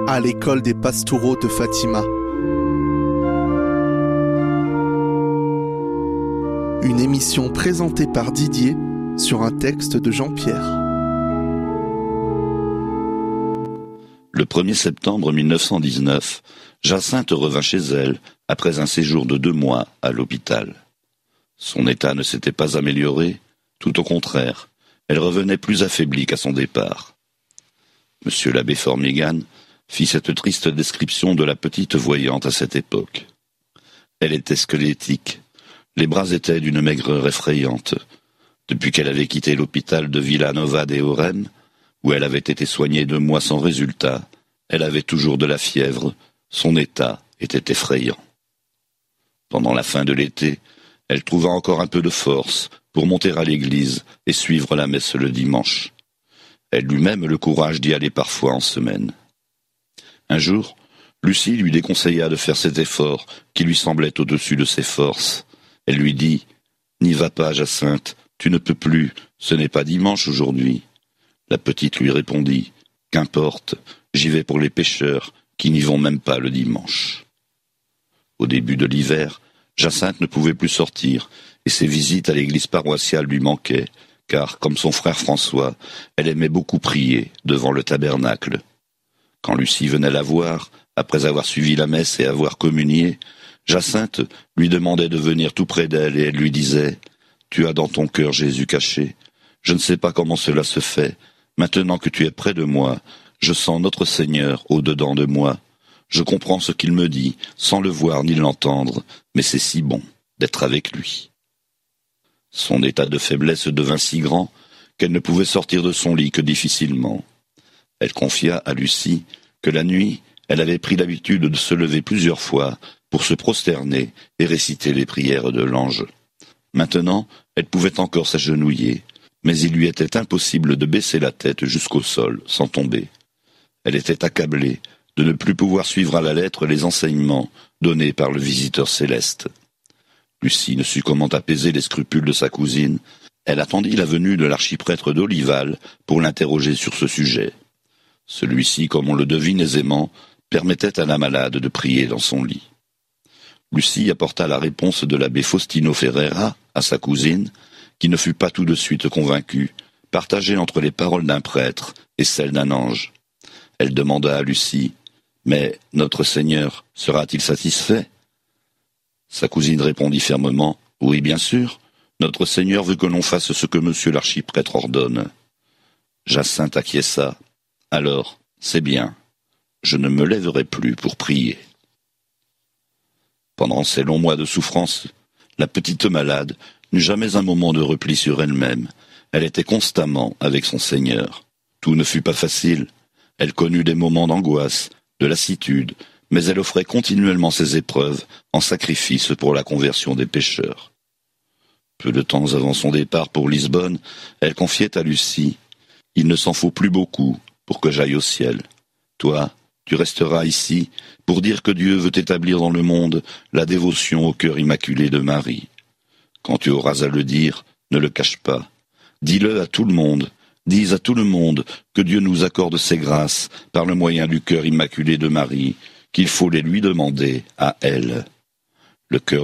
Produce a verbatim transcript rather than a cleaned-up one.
à l'école des Pastoureaux de Fatima. Une émission présentée par Didier sur un texte de Jean-Pierre. Le premier septembre mille neuf cent dix-neuf, Jacinthe revint chez elle après un séjour de deux mois à l'hôpital. Son état ne s'était pas amélioré, tout au contraire, elle revenait plus affaiblie qu'à son départ. Monsieur l'abbé Formigan fit cette triste description de la petite voyante à cette époque. Elle était squelettique, les bras étaient d'une maigreur effrayante. Depuis qu'elle avait quitté l'hôpital de Villanova de Orem, où elle avait été soignée deux mois sans résultat, elle avait toujours de la fièvre, son état était effrayant. Pendant la fin de l'été, elle trouva encore un peu de force pour monter à l'église et suivre la messe le dimanche. Elle eut même le courage d'y aller parfois en semaine. Un jour, Lucie lui déconseilla de faire cet effort qui lui semblait au-dessus de ses forces. Elle lui dit « N'y va pas, Jacinthe, tu ne peux plus, ce n'est pas dimanche aujourd'hui. » La petite lui répondit « Qu'importe, j'y vais pour les pêcheurs qui n'y vont même pas le dimanche. » Au début de l'hiver, Jacinthe ne pouvait plus sortir et ses visites à l'église paroissiale lui manquaient, car, comme son frère François, elle aimait beaucoup prier devant le tabernacle. Quand Lucie venait la voir, après avoir suivi la messe et avoir communié, Jacinthe lui demandait de venir tout près d'elle et elle lui disait « Tu as dans ton cœur Jésus caché. Je ne sais pas comment cela se fait. Maintenant que tu es près de moi, je sens notre Seigneur au-dedans de moi. Je comprends ce qu'il me dit, sans le voir ni l'entendre, mais c'est si bon d'être avec lui. » Son état de faiblesse devint si grand qu'elle ne pouvait sortir de son lit que difficilement. Elle confia à Lucie que la nuit, elle avait pris l'habitude de se lever plusieurs fois pour se prosterner et réciter les prières de l'ange. Maintenant, elle pouvait encore s'agenouiller, mais il lui était impossible de baisser la tête jusqu'au sol sans tomber. Elle était accablée de ne plus pouvoir suivre à la lettre les enseignements donnés par le visiteur céleste. Lucie ne sut comment apaiser les scrupules de sa cousine. Elle attendit la venue de l'archiprêtre d'Olival pour l'interroger sur ce sujet. Celui-ci, comme on le devine aisément, permettait à la malade de prier dans son lit. Lucie apporta la réponse de l'abbé Faustino Ferreira à sa cousine, qui ne fut pas tout de suite convaincue, partagée entre les paroles d'un prêtre et celles d'un ange. Elle demanda à Lucie « Mais notre Seigneur sera-t-il satisfait ?» Sa cousine répondit fermement « Oui, bien sûr, notre Seigneur veut que l'on fasse ce que monsieur l'archiprêtre ordonne. » Jacinthe acquiesça. « Alors, c'est bien, je ne me lèverai plus pour prier. » Pendant ces longs mois de souffrance, la petite malade n'eut jamais un moment de repli sur elle-même. Elle était constamment avec son Seigneur. Tout ne fut pas facile. Elle connut des moments d'angoisse, de lassitude, mais elle offrait continuellement ses épreuves en sacrifice pour la conversion des pécheurs. Peu de temps avant son départ pour Lisbonne, elle confiait à Lucie « Il ne s'en faut plus beaucoup pour que j'aille au ciel. Toi, tu resteras ici pour dire que Dieu veut établir dans le monde la dévotion au cœur immaculé de Marie. Quand tu auras à le dire, ne le cache pas. Dis-le à tout le monde. Dis à tout le monde que Dieu nous accorde ses grâces par le moyen du cœur immaculé de Marie, qu'il faut les lui demander à elle. Le cœur